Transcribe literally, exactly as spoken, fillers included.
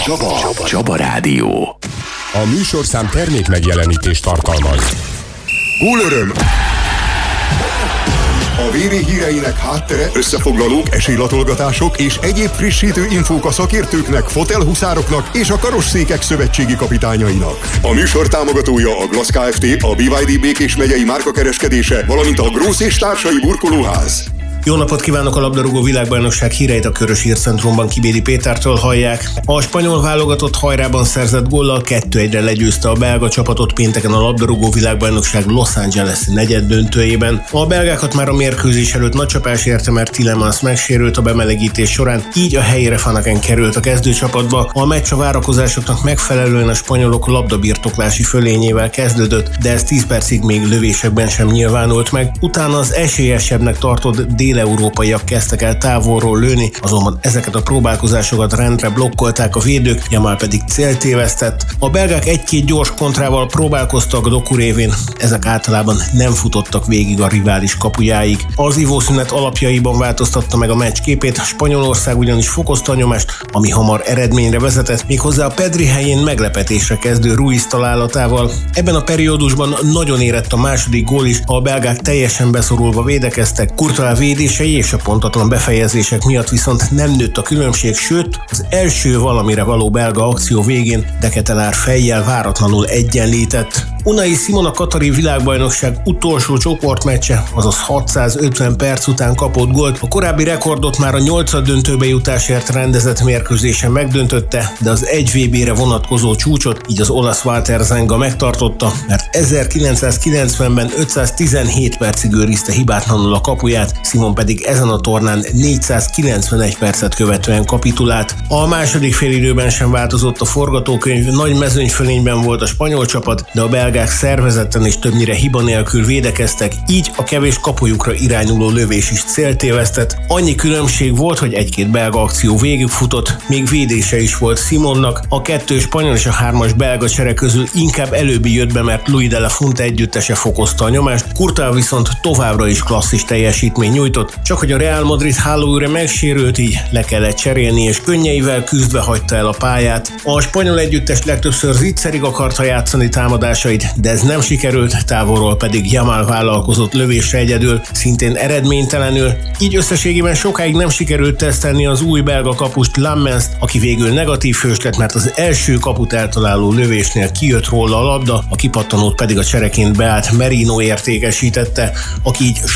Csaba. Csaba. Csaba Rádió. A műsorszám termék megjelenítést tartalmaz. Gólöröm! A vé vé híreinek háttere, összefoglalók, esélylatolgatások és egyéb frissítő infók a szakértőknek, fotelhuszároknak és a karosszékek szövetségi kapitányainak. A műsor támogatója a Glass Kft., a bé vé dé Békés megyei márkakereskedése, valamint a Grósz és társai burkolóház. Jó napot kívánok! A labdarúgó világbajnokság híreit a Körös Hírcentrumban Kibédi Pétertől hallják. A spanyol válogatott hajrában szerzett góllal kettő egyre legyőzte a belga csapatot pénteken a labdarúgó világbajnokság Los Angeles-i negyeddöntőjében. A belgákat már a mérkőzés előtt nagy csapás érte, mert Tielemans megsérült a bemelegítés során, így a helyére Vanaken került a kezdőcsapatba. A meccs a várakozásoknak megfelelően a spanyolok labdabirtoklási fölényével kezdődött, de ez tíz percig még lövésekben sem nyilvánult meg. Utána az esélyesebbnek tartott dél-európaiak kezdtek el távolról lőni, azonban ezeket a próbálkozásokat rendre blokkolták a védők, Yamal pedig céltévesztett. A belgák egy-két gyors kontrával próbálkoztak Doku révén, ezek általában nem futottak végig a rivális kapujáig. Az ivószünet alapjaiban változtatta meg a meccs képét, Spanyolország ugyanis fokozta a nyomást, ami hamar eredményre vezetett, méghozzá a Pedri helyén meglepetésre kezdő Ruiz találatával. Ebben a periódusban nagyon érett a második gól is, a belgák teljesen beszorulva védekeztek, Courtois védései és a pontatlan befejezések miatt viszont nem nőtt a különbség, sőt, az első valamire való belga akció végén De Ketelaere fejjel váratlanul egyenlített. Unai Simon a katari világbajnokság utolsó csoportmeccse, azaz hatszázötven perc után kapott gólt. A korábbi rekordot már a nyolcaddöntőbe jutásért rendezett mérkőzésen megdöntötte, de az egy vé bére vonatkozó csúcsot így az olasz Walter Zenga megtartotta, mert ezerkilencszázkilencvenben ötszáztizenhét percig őrizte hibátlanul a kapuját, Simon pedig ezen a tornán négyszázkilencvenegy percet követően kapitulált. A második félidőben sem változott a forgatókönyv, nagy mezőnyfölényben volt a spanyol csapat, de a belgák szervezetten és többnyire hiba nélkül védekeztek, így a kevés kapujukra irányuló lövés is céltévesztett. Annyi különbség volt, hogy egy-két belga akció végigfutott, még védése is volt Simonnak. A kettő spanyol és a hármas belga csere közül inkább előbbi jött be, mert Luis de la Fuente együttese fokozta a nyomást, Courtois viszont továbbra is klasszis teljesítmény nyújtott, csak hogy a Real Madrid hálóőre megsérült, így le kellett cserélni, és könnyeivel küzdve hagyta el a pályát. A spanyol együttes legtöbbször zicserig akarta játszani támadásait, de ez nem sikerült, távolról pedig Yamal vállalkozott lövésre egyedül, szintén eredménytelenül, így összességében sokáig nem sikerült tesztelni az új belga kapust Lammenst, aki végül negatív hős lett, mert az első kaput eltaláló lövésnél kijött róla a labda, a kipattanót pedig a csereként beállt Merino értékesítette, aki így